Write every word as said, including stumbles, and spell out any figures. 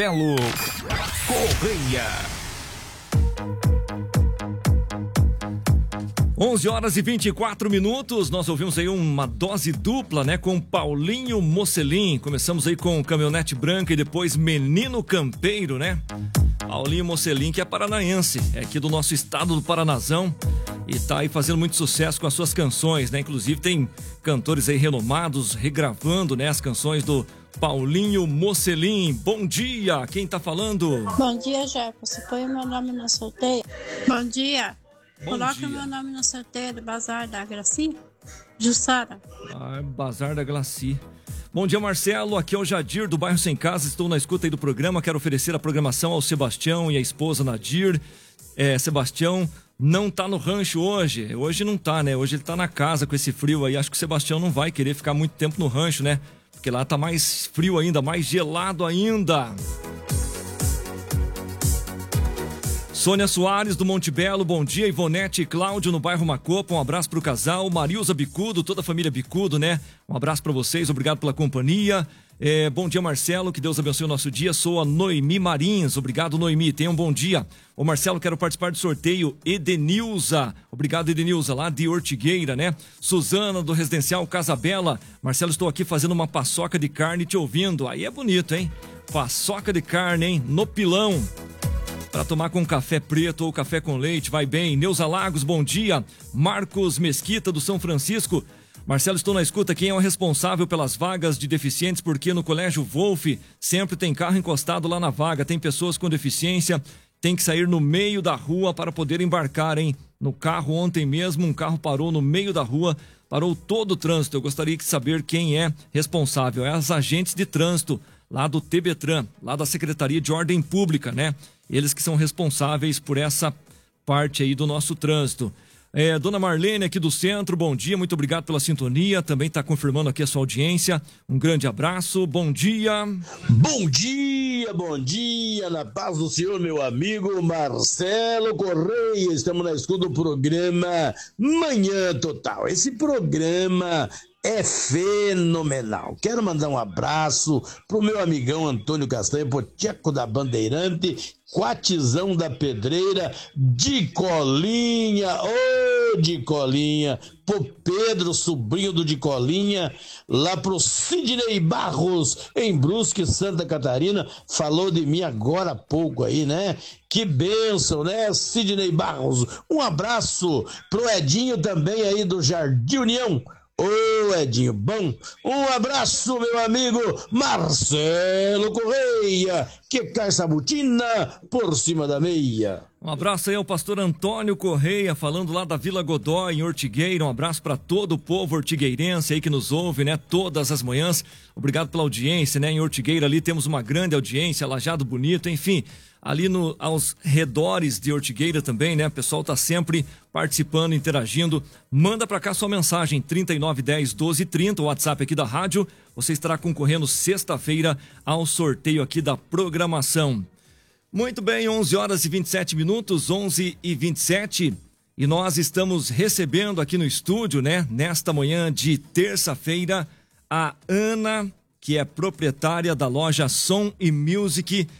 Belo Correia. onze horas e vinte e quatro minutos, nós ouvimos aí uma dose dupla, né, com Paulinho Mocelin. Começamos aí com Caminhonete Branca e depois Menino Campeiro, né? Paulinho Mocelin, que é paranaense, é aqui do nosso estado do Paranazão e tá aí fazendo muito sucesso com as suas canções, né? Inclusive tem cantores aí renomados regravando, né, as canções do Paulinho Mocelin. Bom dia, quem tá falando? Bom dia, Jefferson. Põe o meu nome no sorteio. Bom dia. Bom Coloca dia. meu nome no sorteio do Bazar da Graci. Jussara. Ah, Bazar da Glaci. Bom dia, Marcelo. Aqui é o Jadir, do bairro Sem Casa. Estou na escuta aí do programa. Quero oferecer a programação ao Sebastião e a esposa Nadir. É, Sebastião não tá no rancho hoje. Hoje não tá, né? Hoje ele tá na casa com esse frio aí. Acho que o Sebastião não vai querer ficar muito tempo no rancho, né? Porque lá tá mais frio ainda, mais gelado ainda. Sônia Soares, do Monte Belo, bom dia. Ivonete e Cláudio, no bairro Macopa, um abraço pro casal. Marilza Bicudo, toda a família Bicudo, né? Um abraço pra vocês, obrigado pela companhia. É, bom dia, Marcelo, que Deus abençoe o nosso dia. Sou a Noemi Marins, obrigado, Noemi, tenha um bom dia. Ô, Marcelo, quero participar do sorteio. Edenilza, obrigado, Edenilza, lá de Ortigueira, né? Suzana, do Residencial Casa Bela. Marcelo, estou aqui fazendo uma paçoca de carne te ouvindo. Aí é bonito, hein? Paçoca de carne, hein? No pilão. Para tomar com café preto ou café com leite, vai bem. Neuza Lagos, bom dia. Marcos Mesquita, do São Francisco. Marcelo, estou na escuta. Quem é o responsável pelas vagas de deficientes? Porque no Colégio Wolf sempre tem carro encostado lá na vaga. Tem pessoas com deficiência, tem que sair no meio da rua para poder embarcar, hein? No carro ontem mesmo, um carro parou no meio da rua, parou todo o trânsito. Eu gostaria de saber quem é responsável. É as agentes de trânsito lá do Tebetran, lá da Secretaria de Ordem Pública, né? Eles que são responsáveis por essa parte aí do nosso trânsito. É, Dona Marlene aqui do centro, bom dia, muito obrigado pela sintonia, também está confirmando aqui a sua audiência, um grande abraço, bom dia. Bom dia, bom dia, na paz do Senhor, meu amigo Marcelo Correia, estamos na escuta do programa Manhã Total. Esse programa é fenomenal. Quero mandar um abraço pro meu amigão Antônio Castanha, Poteco da Bandeirante, Quatizão da Pedreira, de Colinha, ô de Colinha, pro Pedro, sobrinho do de Colinha, lá pro Sidney Barros, em Brusque, Santa Catarina, falou de mim agora há pouco aí, né? Que bênção, né, Sidney Barros? Um abraço pro Edinho também aí do Jardim União. Ô Edinho, bom, um abraço, meu amigo Marcelo Correia, que cai essa botina por cima da meia. Um abraço aí ao pastor Antônio Correia, falando lá da Vila Godói, em Ortigueira. Um abraço para todo o povo ortigueirense aí que nos ouve, né, todas as manhãs. Obrigado pela audiência, né, em Ortigueira ali temos uma grande audiência, Lajado Bonito, enfim, ali no, aos redores de Ortigueira também, né, o pessoal tá sempre participando, interagindo. Manda para cá sua mensagem, trinta e nove, dez, doze, trinta, o WhatsApp aqui da rádio. Você estará concorrendo sexta-feira ao sorteio aqui da programação. Muito bem, onze horas e vinte e sete minutos, onze e vinte e sete, e nós estamos recebendo aqui no estúdio, né, nesta manhã de terça-feira, a Ana, que é proprietária da loja Som e Music,